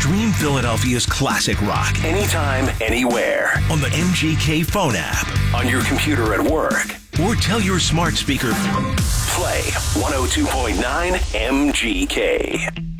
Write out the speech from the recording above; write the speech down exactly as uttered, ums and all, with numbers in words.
Stream Philadelphia's classic rock anytime, anywhere on the M G K phone app, on your computer at work, or tell your smart speaker, play one oh two point nine M G K.